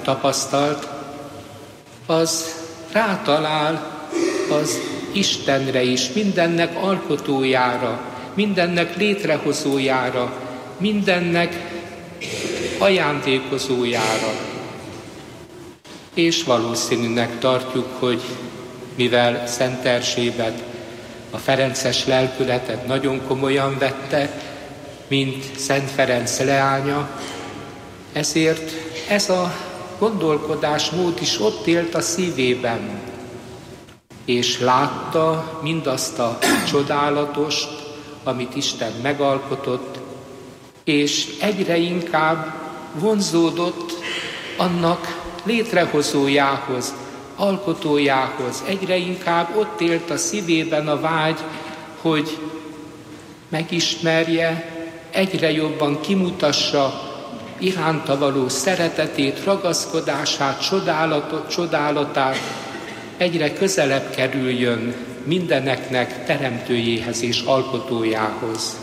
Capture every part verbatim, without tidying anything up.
életben tapasztalt, az rátalál az Istenre is, mindennek alkotójára, mindennek létrehozójára, mindennek ajándékozójára. És valószínűnek tartjuk, hogy mivel Szent Erzsébet a ferences lelkületet nagyon komolyan vette, mint Szent Ferenc leánya, ezért ez a gondolkodásmód is ott élt a szívében, és látta mindazt a csodálatost, amit Isten megalkotott, és egyre inkább vonzódott annak létrehozójához, alkotójához. Egyre inkább ott élt a szívében a vágy, hogy megismerje, egyre jobban kimutassa iránta való szeretetét, ragaszkodását, csodálatot, csodálatát, egyre közelebb kerüljön mindeneknek teremtőjéhez és alkotójához.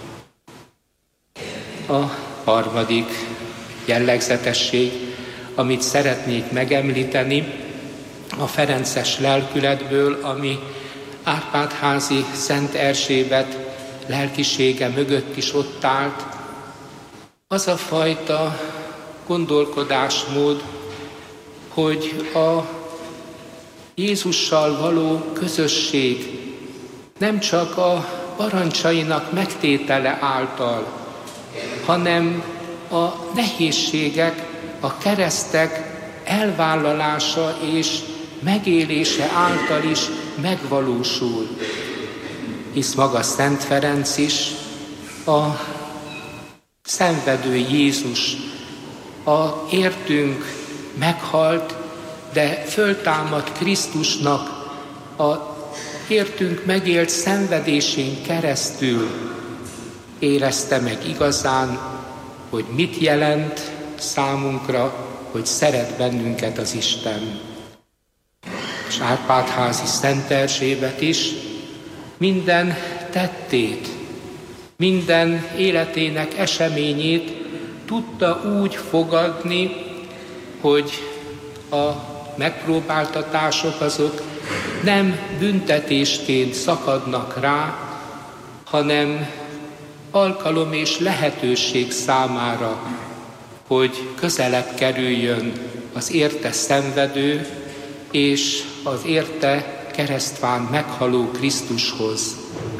A harmadik jellegzetesség, amit szeretnék megemlíteni a ferences lelkületből, ami Árpád-házi Szent Erzsébet lelkisége mögött is ott állt, az a fajta gondolkodásmód, hogy a Jézussal való közösség nem csak a parancsainak megtétele által, hanem a nehézségek, a keresztek elvállalása és megélése által is megvalósul. Hisz maga Szent Ferenc is a szenvedő Jézus, a értünk meghalt, de föltámadt Krisztusnak a értünk megélt szenvedésén keresztül érezte meg igazán, hogy mit jelent számunkra, hogy szeret bennünket az Isten. És Árpád-házi Szent Erzsébet is minden tettét, minden életének eseményét tudta úgy fogadni, hogy a megpróbáltatások azok nem büntetésként szakadnak rá, hanem alkalom és lehetőség számára, hogy közelebb kerüljön az érte szenvedő és az érte keresztván meghaló Krisztushoz.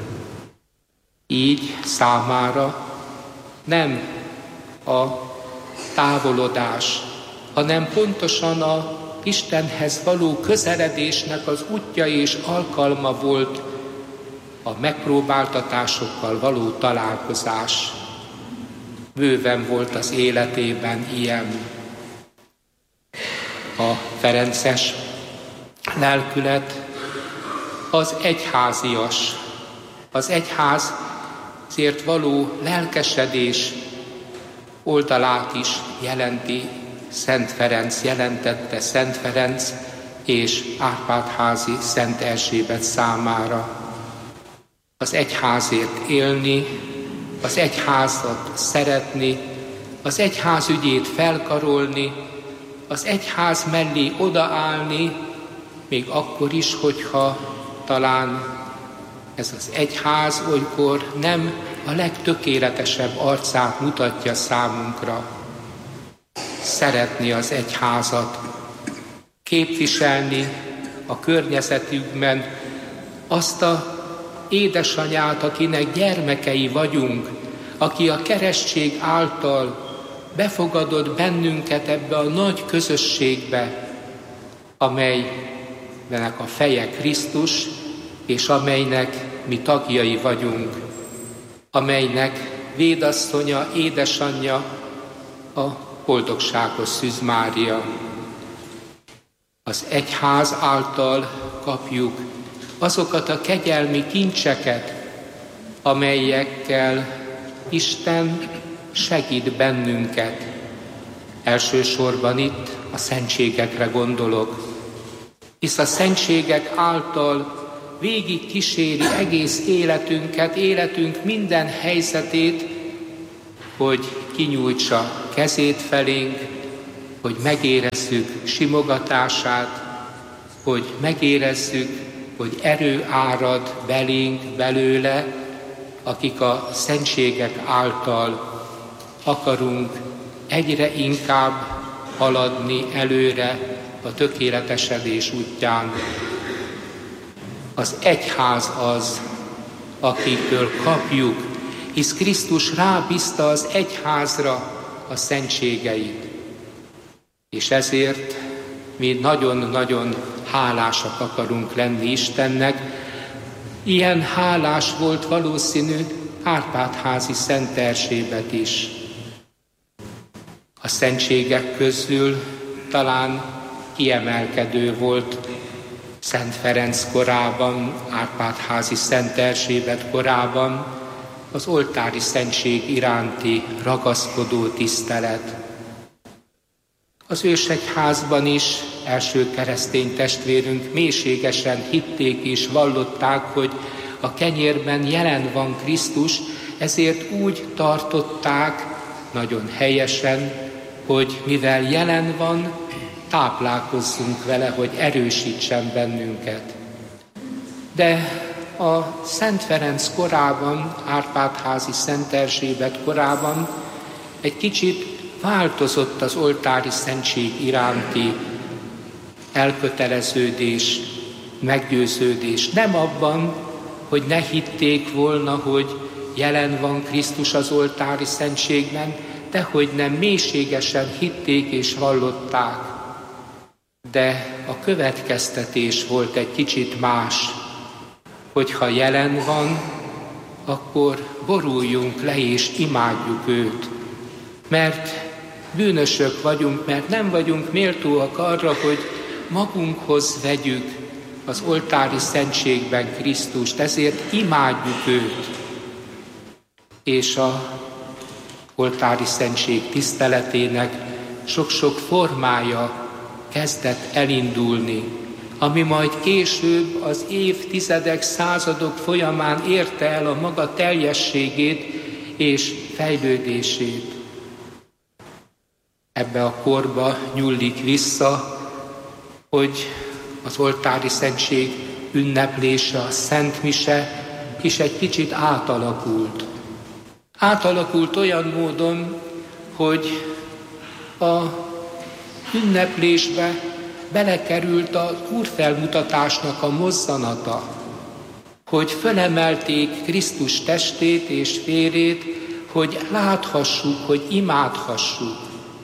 Így számára nem a távolodás, hanem pontosan a Istenhez való közeledésnek az útja és alkalma volt a megpróbáltatásokkal való találkozás. Bőven volt az életében ilyen. A ferences lelkület az egyházias, az egyházért való lelkesedés oldalát is jelenti Szent Ferenc, jelentette Szent Ferenc és Árpád-házi Szent Erzsébet számára. Az egyházért élni, az egyházat szeretni, az egyház ügyét felkarolni, az egyház mellé odaállni, még akkor is, hogyha talán ez az egyház olykor nem a legtökéletesebb arcát mutatja számunkra. Szeretni az egyházat, képviselni a környezetünkben azt a édesanyát, akinek gyermekei vagyunk, aki a keresztség által befogadott bennünket ebbe a nagy közösségbe, amelynek a feje Krisztus, és amelynek mi tagjai vagyunk, amelynek védasszonya, édesanyja a boldogságos Szűz Mária. Az egyház által kapjuk azokat a kegyelmi kincseket, amelyekkel Isten segít bennünket. Elsősorban itt a szentségekre gondolok, hisz a szentségek által végig kíséri egész életünket, életünk minden helyzetét, hogy kinyújtsa kezét felénk, hogy megérezzük simogatását, hogy megérezzük, hogy erő árad belénk, belőle, akik a szentségek által akarunk egyre inkább haladni előre a tökéletesedés útján. Az egyház az, akitől kapjuk, hisz Krisztus rábízta az egyházra a szentségeit. És ezért mi nagyon-nagyon hálásak akarunk lenni Istennek. Ilyen hálás volt valószínű Árpád-házi Szent Erzsébet is. A szentségek közül talán kiemelkedő volt Szent Ferenc korában, Árpád-házi Szent Erzsébet korában az oltári szentség iránti ragaszkodó tisztelet. Az ősegyházban is első keresztény testvérünk mélységesen hitték és vallották, hogy a kenyérben jelen van Krisztus, ezért úgy tartották nagyon helyesen, hogy mivel jelen van, táplálkozzunk vele, hogy erősítsen bennünket. De a Szent Ferenc korában, Árpád-házi Szent Erzsébet korában egy kicsit változott az oltári szentség iránti elköteleződés, meggyőződés. Nem abban, hogy ne hitték volna, hogy jelen van Krisztus az oltári szentségben, de hogy nem mélységesen hitték és vallották. De a következtetés volt egy kicsit más, hogyha jelen van, akkor boruljunk le és imádjuk őt. Mert bűnösök vagyunk, mert nem vagyunk méltóak arra, hogy magunkhoz vegyük az oltári szentségben Krisztust, ezért imádjuk őt. És a oltári szentség tiszteletének sok-sok formája kezdett elindulni, ami majd később az évtizedek, századok folyamán érte el a maga teljességét és fejlődését. Ebbe a korba nyúlik vissza, hogy az oltári szentség ünneplése, a Szent Mise is egy kicsit átalakult. Átalakult olyan módon, hogy a ünneplésbe belekerült az úrfelmutatásnak a mozzanata, hogy fölemelték Krisztus testét és vérét, hogy láthassuk, hogy imádhassuk.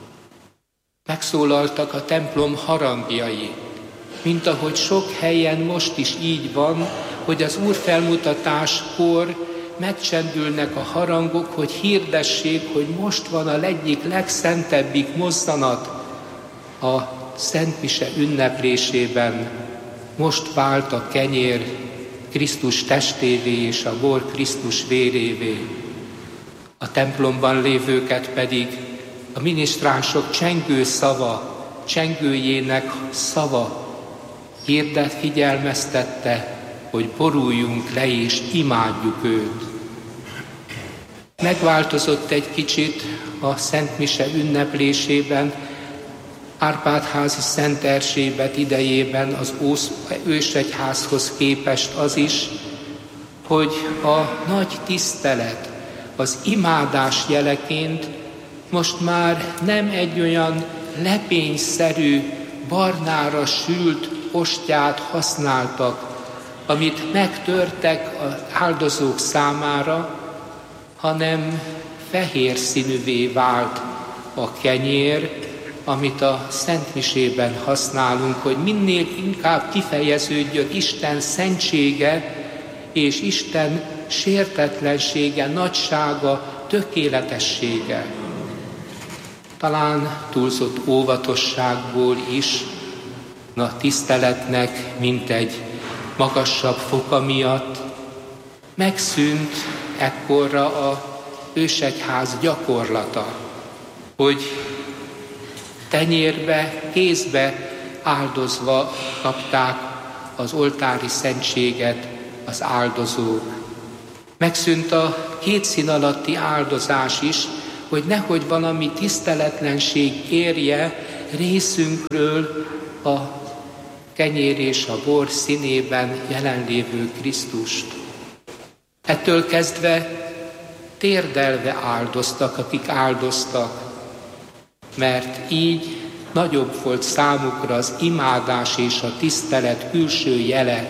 Megszólaltak a templom harangjai, mint ahogy sok helyen most is így van, hogy az úrfelmutatáskor megcsendülnek a harangok, hogy hirdessék, hogy most van a egyik legszentebbik mozzanat a Szent Mise ünneplésében. Most vált a kenyér Krisztus testévé és a bor Krisztus vérévé. A templomban lévőket pedig a minisztránsok csengő szava, csengőjének szava hirdet figyelmeztette, hogy boruljunk le és imádjuk őt. Megváltozott egy kicsit a Szent Mise ünneplésében, Árpád-házi Szent Erzsébet idejében az ősegyházhoz képest az is, hogy a nagy tisztelet az imádás jeleként most már nem egy olyan lepényszerű, barnára sült ostját használtak, amit megtörtek az áldozók számára, hanem fehér színűvé vált a kenyér, amit a Szent Misében használunk, hogy minél inkább kifejeződjön Isten szentsége és Isten sértetlensége, nagysága, tökéletessége. Talán túlzott óvatosságból is a tiszteletnek, mint egy magasabb foka miatt megszűnt ekkorra a ősegyház gyakorlata, hogy tenyérbe, kézbe áldozva kapták az oltári szentséget az áldozók. Megszűnt a két szín alatti áldozás is, hogy nehogy valami tiszteletlenség érje, részünkről a kenyér és a bor színében jelenlévő Krisztust. Ettől kezdve térdelve áldoztak, akik áldoztak, mert így nagyobb volt számukra az imádás és a tisztelet külső jele.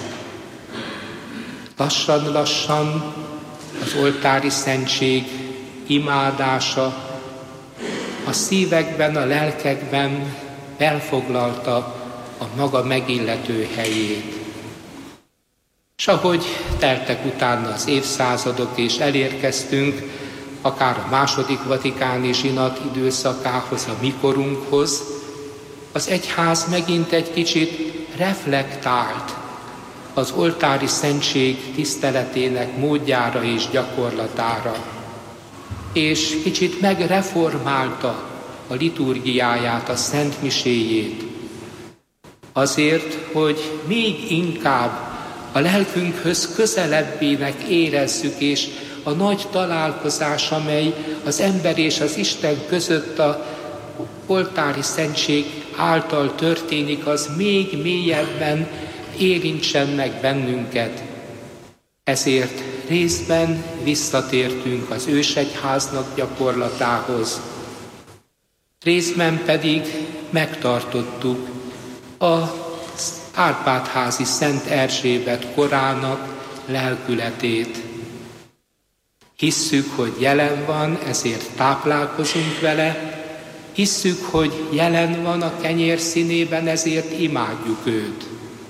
Lassan-lassan az oltári szentség imádása a szívekben, a lelkekben elfoglalta a maga megillető helyét. És ahogy teltek utána az évszázadok, és elérkeztünk akár a második vatikáni zsinat időszakához, a mikorunkhoz, az egyház megint egy kicsit reflektált az oltári szentség tiszteletének módjára és gyakorlatára, és kicsit megreformálta a liturgiáját, a szentmiséjét, azért, hogy még inkább a lelkünkhöz közelebbének érezzük, és a nagy találkozás, amely az ember és az Isten között a oltári szentség által történik, az még mélyebben érintsen meg bennünket. Ezért részben visszatértünk az ősegyháznak gyakorlatához, részben pedig megtartottuk az Árpád-házi Szent Erzsébet korának lelkületét. Hisszük, hogy jelen van, ezért táplálkozunk vele, hisszük, hogy jelen van a kenyér színében, ezért imádjuk őt.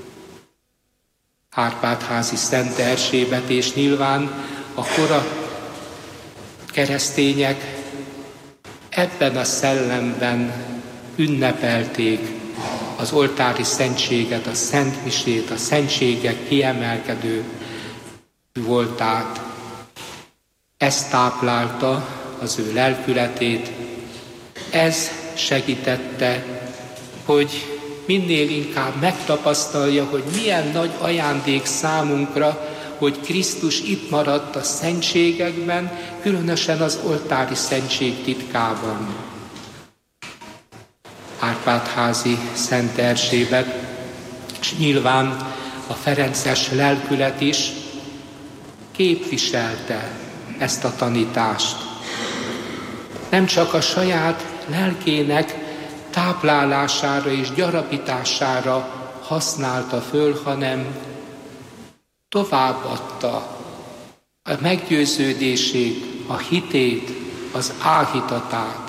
Árpád-házi Szent Erzsébet és nyilván a kora keresztények ebben a szellemben ünnepelték az oltári szentséget, a szentmisét, a szentségek kiemelkedő voltát. Ez táplálta az ő lelkületét, ez segítette, hogy minél inkább megtapasztalja, hogy milyen nagy ajándék számunkra, hogy Krisztus itt maradt a szentségekben, különösen az oltári szentség titkában. Árpád-házi Szent Erzsébet, és nyilván a ferences lelkület is képviselte ezt a tanítást. Nem csak a saját lelkének táplálására és gyarapítására használta föl, hanem továbbadta a meggyőződését, a hitét, az áhítatát.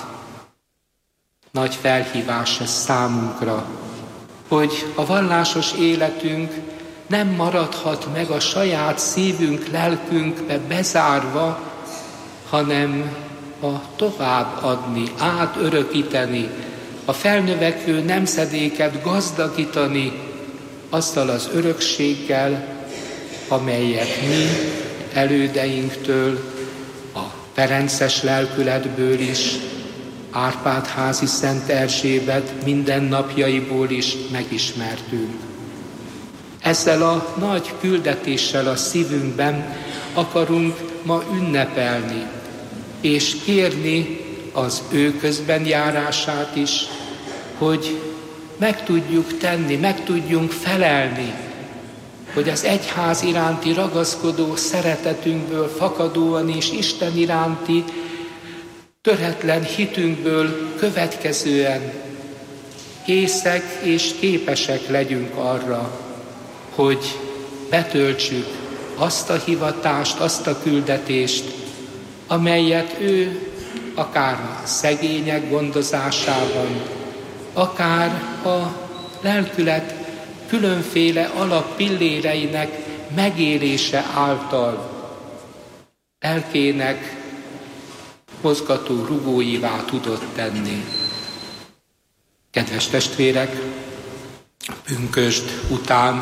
Nagy felhívás ez számunkra, hogy a vallásos életünk nem maradhat meg a saját szívünk, lelkünkbe bezárva, hanem a továbbadni, átörökíteni, a felnövekvő nemzedéket gazdagítani azzal az örökséggel, amelyet mi elődeinktől, a ferences lelkületből is, Árpád-házi Szent Erzsébet mindennapjaiból is megismertünk. Ezzel a nagy küldetéssel a szívünkben akarunk ma ünnepelni, és kérni az ő közbenjárását is, hogy meg tudjuk tenni, meg tudjunk felelni, hogy az egyház iránti ragaszkodó szeretetünkből fakadóan és Isten iránti töretlen hitünkből következően készek és képesek legyünk arra, hogy betöltsük azt a hivatást, azt a küldetést, amelyet ő akár a szegények gondozásában, akár a lelkület különféle alappilléreinek megélése által lelkének mozgató rugóivá tudott tenni. Kedves testvérek, pünkösd után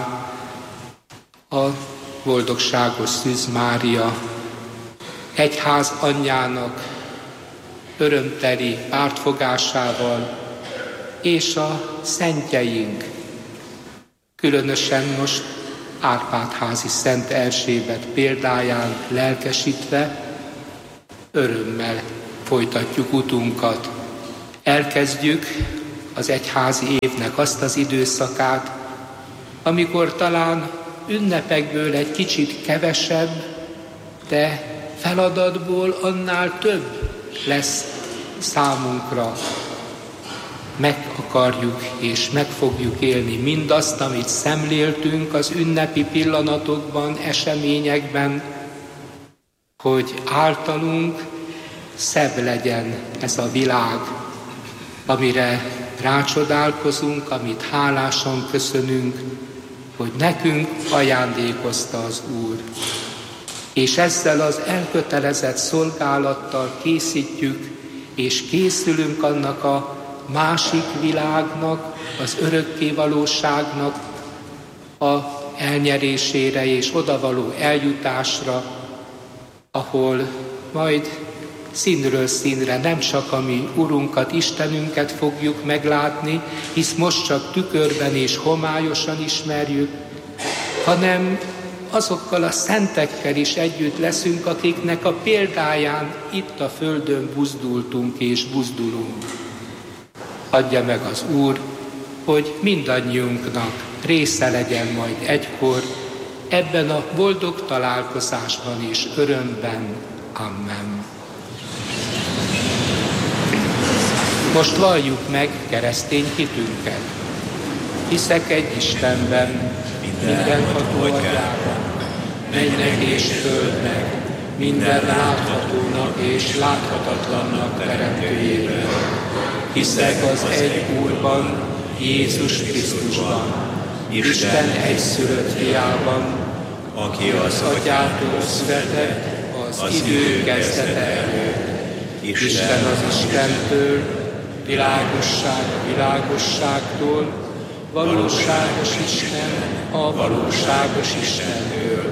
a boldogságos Szűz Mária egyház anyjának örömteli pártfogásával és a szentjeink, különösen most Árpád-házi Szent Erzsébet példáján lelkesítve, örömmel folytatjuk utunkat. Elkezdjük az egyházi évnek azt az időszakát, amikor talán ünnepekből egy kicsit kevesebb, de feladatból annál több lesz számunkra. Meg akarjuk és meg fogjuk élni mindazt, amit szemléltünk az ünnepi pillanatokban, eseményekben, hogy általunk szebb legyen ez a világ, amire rácsodálkozunk, amit hálásan köszönünk, hogy nekünk ajándékozta az Úr. És ezzel az elkötelezett szolgálattal készítjük, és készülünk annak a másik világnak, az örökké valóságnak a elnyerésére és odavaló eljutásra, ahol majd színről színre nem csak a mi Urunkat, Istenünket fogjuk meglátni, hisz most csak tükörben és homályosan ismerjük, hanem azokkal a szentekkel is együtt leszünk, akiknek a példáján itt a földön buzdultunk és buzdulunk. Adja meg az Úr, hogy mindannyiunknak része legyen majd egykor ebben a boldog találkozásban és örömben. Amen. Most valljuk meg keresztény hitünket. Hiszek egy Istenben, mindenható Atyában, mennek és földnek, minden láthatónak és láthatatlannak teremtőjében. Hiszek az egy Úrban, Jézus Krisztusban, Isten egyszülött fiában, aki az Atyától született az idő kezdete előtt. Isten az Istentől, világosság a világosságtól, valóságos Isten a valóságos Istentől.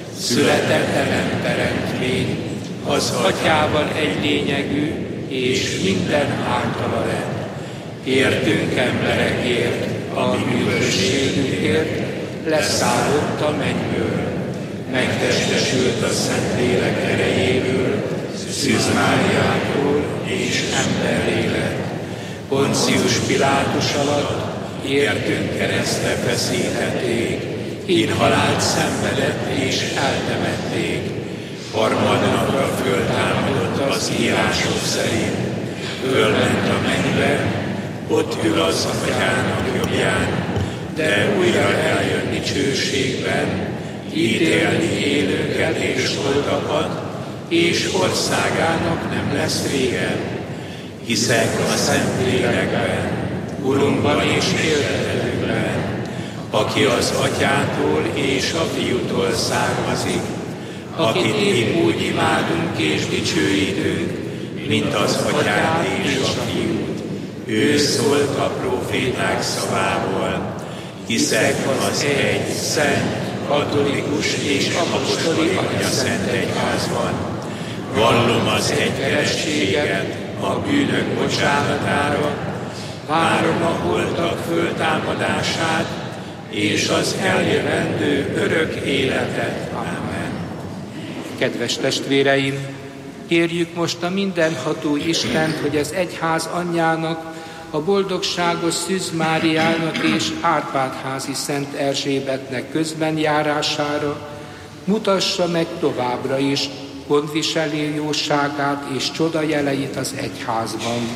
Születetlen teremtmény, az Atyával egy lényegű, és minden általa lett. Értünk emberekért, a bűnösségünkért, leszállott a mennyből, megtestesült a Szentlélek erejéből, Szűz Máriától és emberré lett. Poncius Pilátus alatt értünk keresztre feszítették, így halált szenvedett és eltemették. Harmadnapra föltámadott az írások szerint, fölment a mennybe, ott ül az Atyának jobbján, de újra eljön dicsőségben, ítélni élőket és holtakat, és országának nem lesz vége. Hiszek a Szentlélekben, Urunkban és éltetőkben, aki az Atyától és a Fiútól származik, akit épp úgy imádunk és dicsőítünk, mint az Atyát és a Fiút. Ő szólt a próféták szavából. Hiszek az egy, szent, katolikus és apostoli Atya-szent egyházban. Vallom az egy keresztséget a bűnök bocsánatára, várom a holtak föltámadását és az eljövendő örök életet. Amen. Kedves testvéreim, kérjük most a mindenható Istent, hogy az egyház anyjának, a boldogságos Szűz Máriának és Árpád-házi Szent Erzsébetnek közbenjárására mutassa meg továbbra is gondviselő jóságát és csodajeleit az egyházban.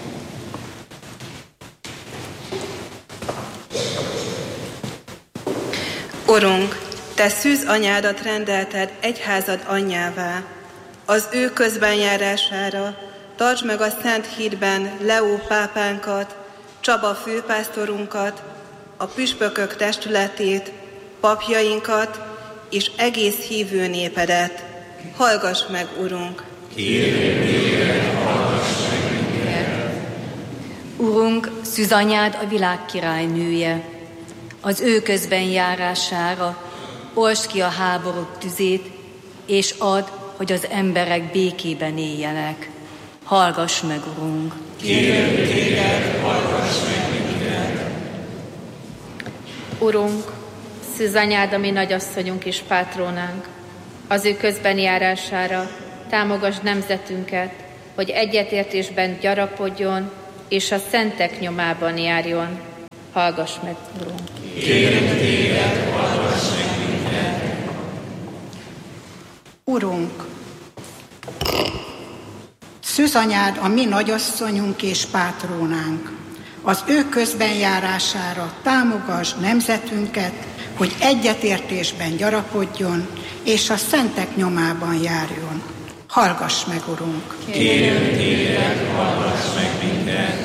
Urunk, Te Szűz anyádat rendelted egyházad anyjává, az ő közbenjárására tartsd meg a Szent Hídben Leó pápánkat, Csaba főpásztorunkat, a püspökök testületét, papjainkat és egész hívő népedet. Hallgass meg, Urunk! Kérjük téged, hallgass meg minket! Urunk, Szűz anyád a világ királynője, az ő közbenjárására oltsd ki a háborúk tüzét, és add, hogy az emberek békében éljenek. Hallgass meg, Urunk! Kérjük téged, hallgass meg minket! Urunk, Szűz anyád, a mi nagyasszonyunk és pátrónánk, az ő közbenjárására támogass nemzetünket, hogy egyetértésben gyarapodjon és a szentek nyomában járjon. Hallgass meg, Urunk! Kérünk téged, hallgass meg minket! Urunk, Szűzanyád a mi nagyasszonyunk és pátrónánk. Az ő közbenjárására támogass nemzetünket, hogy egyetértésben gyarapodjon, és a szentek nyomában járjon. Hallgass meg, Urunk! Kérünk téged, hallgass meg minket!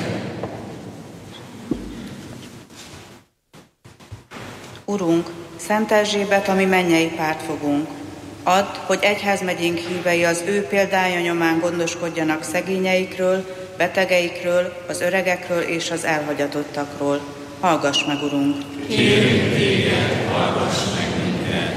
Urunk, Szent Erzsébet, a mi mennyei pártfogunk, add, hogy egyházmegyénk hívei az ő példája nyomán gondoskodjanak szegényeikről, betegeikről, az öregekről és az elhagyatottakról. Hallgass meg, Urunk! Kérünk téged, hallgass meg minket!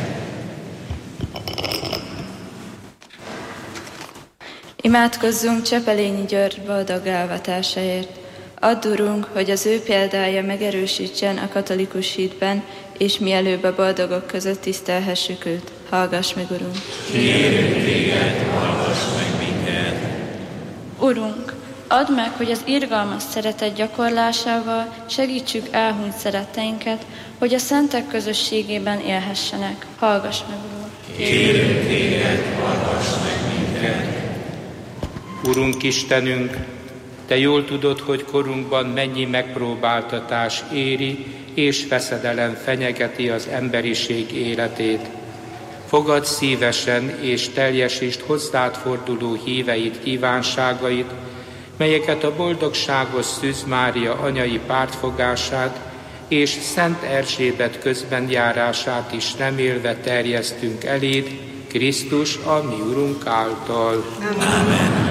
Imádkozzunk Csepelényi György boldog elvatásáért. Add, Urunk, hogy az ő példája megerősítsen a katolikus hitben, és mielőbb a boldogok között tisztelhessük őt. Hallgass meg, Urunk! Kérünk téged, hallgass meg minket! Urunk, add meg, hogy az irgalmas szeretet gyakorlásával segítsük elhunyt szeretteinket, hogy a szentek közösségében élhessenek. Hallgass meg, Urunk! Kérünk téged, hallgass meg minket! Urunk Istenünk, Te jól tudod, hogy korunkban mennyi megpróbáltatás éri, és veszedelem fenyegeti az emberiség életét. Fogad szívesen és teljesítsd hozzád forduló híveid kívánságait, melyeket a boldogságos Szűz Mária anyai pártfogását és Szent Erzsébet közben járását is remélve terjesztünk eléd, Krisztus, a mi Urunk által. Amen.